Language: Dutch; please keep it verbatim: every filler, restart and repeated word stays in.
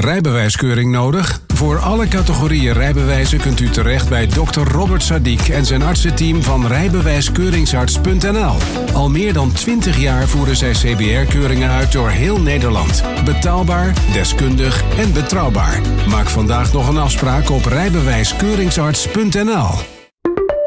rijbewijskeuring nodig? Voor alle categorieën rijbewijzen kunt u terecht bij dokter Robert Sadiq en zijn artsenteam van rijbewijskeuringsarts punt n l. Al meer dan twintig jaar voeren zij C B R-keuringen uit door heel Nederland. Betaalbaar, deskundig en betrouwbaar. Maak vandaag nog een afspraak op rijbewijskeuringsarts punt n l.